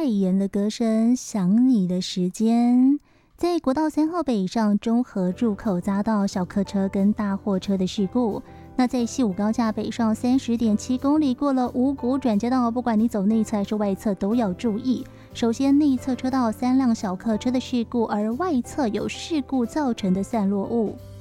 严的歌声，想你的时间。在国道3号北上中和入口匝道小客车跟大货车的事故。那在西武高架北上30.7公里，过了五股转接道，不管你走内侧还是外侧都要注意。首先，内侧车道3辆小客车的事故，而外侧有事故造成的散落物。